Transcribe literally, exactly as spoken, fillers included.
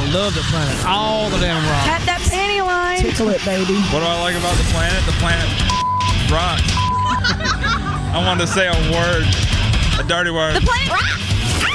love the planet. All the damn rocks. Cut that panty line. Tickle it, baby. What do I like about the planet? The planet rocks. I wanted to say a word. A dirty word. The planet rocks.